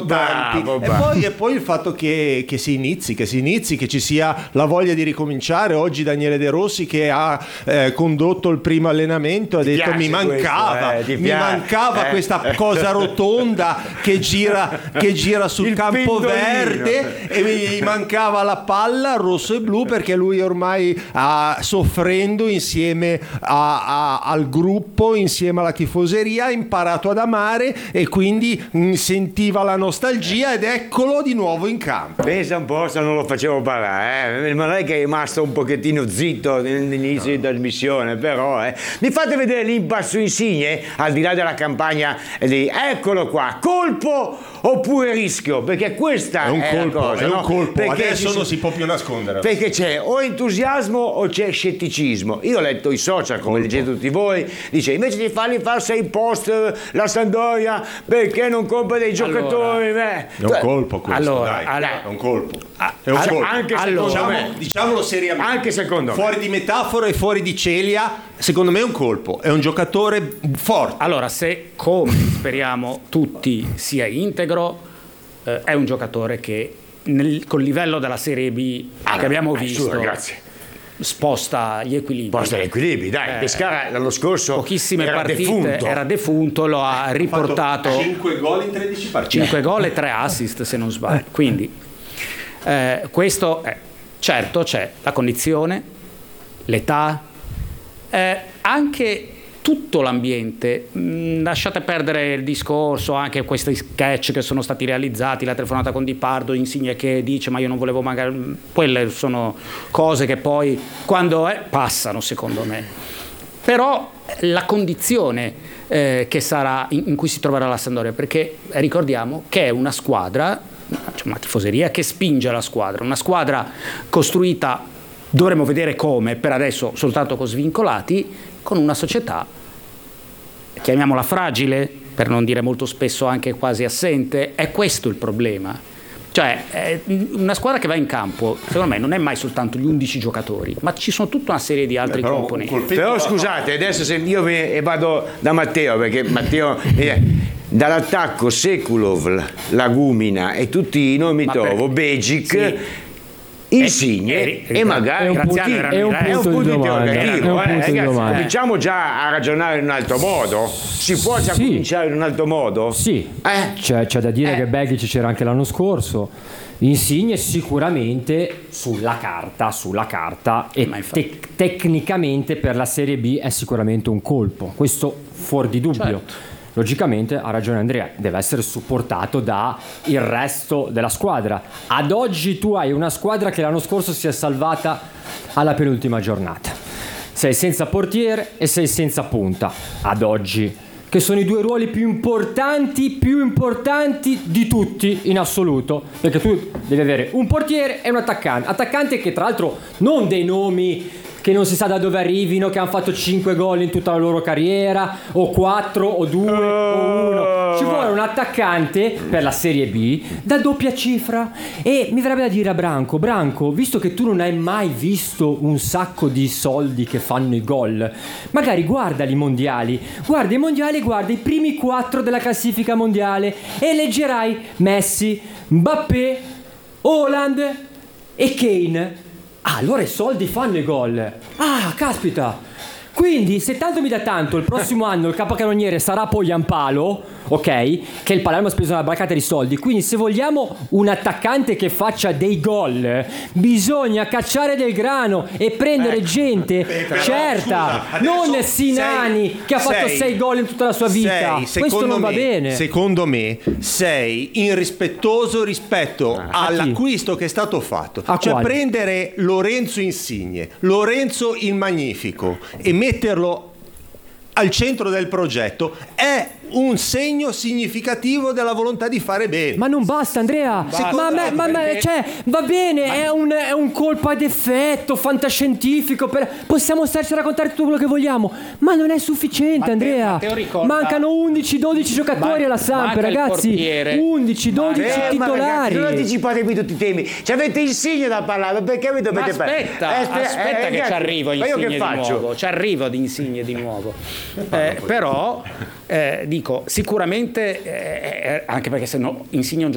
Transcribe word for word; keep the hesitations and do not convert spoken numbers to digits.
importanti. Bravo, e, bravo. poi, e poi il fatto che, che si inizi, che si inizi, che ci sia la voglia di ricominciare. Oggi Daniele De Rossi che ha eh, condotto il primo allenamento ha Ti detto mi mancava, questo, eh, mi piace, mancava eh. questa cosa rotonda che gira, che gira sul Il campo pendolino. verde, e gli mancava la palla rosso e blu, perché lui ormai ha, soffrendo insieme a, a, al gruppo, insieme alla tifoseria, ha imparato ad amare e quindi mh, sentiva la nostalgia, ed eccolo di nuovo in campo. Pensa un po' se non lo facevo parlare, eh. Ma non è che è rimasto un pochettino zitto all'inizio di trasmissione, però eh. Mi fate vedere l'impasto Insigne, al di là della campagna di eccolo qua, colpo oppure rischio, perché questa È un è colpo, la cosa, è un no? colpo. Perché Adesso ci- non si può più nascondere. Perché c'è o entusiasmo o c'è scetticismo. Io ho letto i social, come leggete tutti voi, dice invece di farli fare sei post la Sampdoria perché non compra dei giocatori. Beh. È un colpo questo, Allora, dai, allora- è un colpo. Ah, È un ah, colpo. anche Allora, secondo Diciamo- me. diciamolo seriamente. Anche secondo me. Fuori di metafora e fuori di celia, secondo me è un colpo. È un giocatore forte. Allora, se come speriamo tutti sia integro, eh, è un giocatore che nel, col livello della Serie B Ah, che abbiamo eh, su, visto ragazzi. sposta gli equilibri. Posta gli equilibri, dai. Eh, Pescara l'anno scorso Pochissime era partite, defunto. era defunto, lo ha riportato cinque gol in tredici partite. cinque gol e tre assist se non sbaglio. Quindi eh, questo è, certo c'è la condizione, l'età, eh, anche tutto l'ambiente. Mh, lasciate perdere il discorso, anche questi sketch che sono stati realizzati, la telefonata con Di Pardo, Insigne che dice ma io non volevo magari, quelle sono cose che poi quando è, passano secondo me. Però la condizione eh, che sarà in, in cui si troverà la Sampdoria, perché ricordiamo che è una squadra, cioè una tifoseria che spinge la squadra, una squadra costruita, dovremo vedere come, per adesso soltanto con svincolati, con una società, chiamiamola fragile, per non dire molto spesso anche quasi assente. È questo il problema. Cioè, eh, una squadra che va in campo, secondo me, non è mai soltanto gli undici giocatori, ma ci sono tutta una serie di altri Però un componenti. colpetto Però alla- scusate, adesso se io ve- e vado da Matteo, perché Matteo eh, dall'attacco Sekulov, Lagumina e tutti i nomi Ma trovo, per- Begic, sì. Insigne E- e, e- magari è un Graziano punti- era è un Milan. punto di domanda, interrogativo, è un eh, punto di ragazzi, domanda. cominciamo già a ragionare in un altro modo. Si può già Sì. cominciare in un altro modo? Sì, Eh? c'è, c'è da dire Eh. che Begic c'era anche l'anno scorso. Insigne sicuramente sulla carta, sulla carta e Ma infatti. tec- tecnicamente per la Serie B è sicuramente un colpo, questo fuori di dubbio. Certo. Logicamente ha ragione Andrea, deve essere supportato da il resto della squadra. Ad oggi tu hai una squadra che l'anno scorso si è salvata alla penultima giornata. Sei senza portiere e sei senza punta ad oggi, che sono i due ruoli più importanti, più importanti di tutti in assoluto, perché tu devi avere un portiere e un attaccante. Attaccante che tra l'altro non dei nomi che non si sa da dove arrivino, che hanno fatto cinque gol in tutta la loro carriera, o quattro, o due, o uno. Ci vuole un attaccante per la Serie B da doppia cifra. E mi verrebbe da dire a Branco, Branco, visto che tu non hai mai visto un sacco di soldi che fanno i gol, magari guarda i mondiali, guarda i mondiali, guarda i primi quattro della classifica mondiale e leggerai Messi, Mbappé, Haaland e Kane. Ah, allora i soldi fanno i gol. Ah, caspita. Quindi, se tanto mi dà tanto, il prossimo anno il capocannoniere sarà Pogliampalo, ok? Che il Palermo ha speso una barcata di soldi. Quindi, se vogliamo un attaccante che faccia dei gol, bisogna cacciare del grano e prendere gente però, certa, scusa, non adesso Sinani sei- che ha fatto sei- sei gol in tutta la sua vita. sei, Questo non va me, bene. Secondo me sei irrispettoso rispetto A all'acquisto che è stato fatto. A cioè quale? prendere Lorenzo Insigne, Lorenzo il Magnifico e metterlo al centro del progetto è un segno significativo della volontà di fare bene. Ma non basta, Andrea. basta, ma, ma, ma, ma- perché- cioè, va bene, è, un, è un colpo ad effetto fantascientifico. Per, possiamo starci a raccontare tutto quello che vogliamo, ma non è sufficiente, Matteo- Andrea. Matteo ricorda- Mancano undici dodici giocatori Ma- alla Samp, manca il ragazzi. portiere. undici dodici Eh, ma titolari. ragazzi, non anticipatevi tutti i temi. Ci avete Insigne da parlare, perché mi dovete Ma aspetta, parlare? Eh, spe- aspetta eh, che ragazzi, ci arrivo ma io Insigne che di faccio? nuovo, ci arrivo ad Insigne di nuovo. Eh, però eh, dico sicuramente eh, eh, anche perché se no Insigne è un